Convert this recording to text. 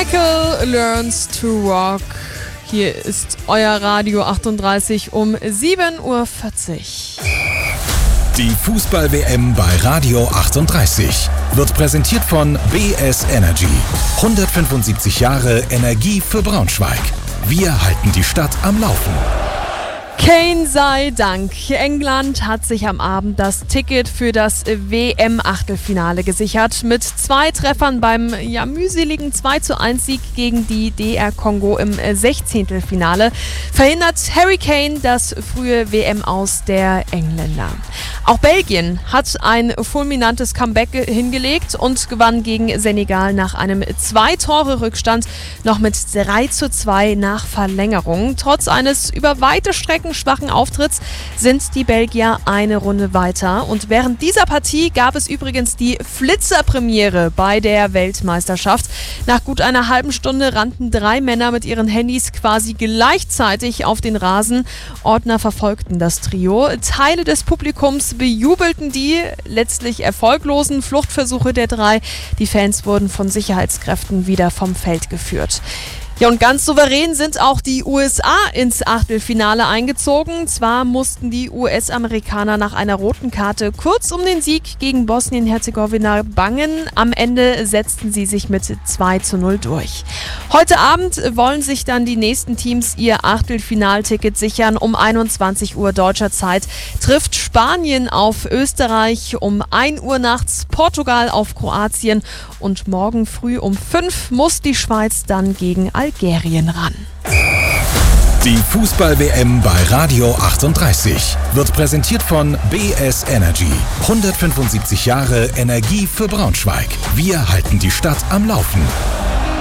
Michael Learns to Rock. Hier ist euer Radio 38 um 7.40 Uhr. Die Fußball-WM bei Radio 38 wird präsentiert von BS Energy. 175 Jahre Energie für Braunschweig. Wir halten die Stadt am Laufen. Kane sei Dank. England hat sich am Abend das Ticket für das WM-Achtelfinale gesichert. Mit 2 Treffern beim mühseligen 2:1-Sieg gegen die DR Kongo im 16. Finale verhindert Harry Kane das frühe WM-Aus der Engländer. Auch Belgien hat ein fulminantes Comeback hingelegt und gewann gegen Senegal nach einem 2-Tore-Rückstand noch mit 3:2 nach Verlängerung. Trotz eines über weite Strecken schwachen Auftritts sind die Belgier eine Runde weiter. Und während dieser Partie gab es übrigens die Flitzerpremiere bei der Weltmeisterschaft. Nach gut einer halben Stunde rannten 3 Männer mit ihren Handys quasi gleichzeitig auf den Rasen. Ordner verfolgten das Trio. Teile des Publikums bejubelten die letztlich erfolglosen Fluchtversuche der 3. Die Fans wurden von Sicherheitskräften wieder vom Feld geführt. Ja, und ganz souverän sind auch die USA ins Achtelfinale eingezogen. Zwar mussten die US-Amerikaner nach einer roten Karte kurz um den Sieg gegen Bosnien-Herzegowina bangen. Am Ende setzten sie sich mit 2:0 durch. Heute Abend wollen sich dann die nächsten Teams ihr Achtelfinalticket sichern. Um 21 Uhr deutscher Zeit trifft Spanien auf Österreich, um 1 Uhr nachts Portugal auf Kroatien und morgen früh um 5 muss die Schweiz dann gegen Algerien ran. Die Fußball-WM bei Radio 38 wird präsentiert von BS Energy. 175 Jahre Energie für Braunschweig. Wir halten die Stadt am Laufen.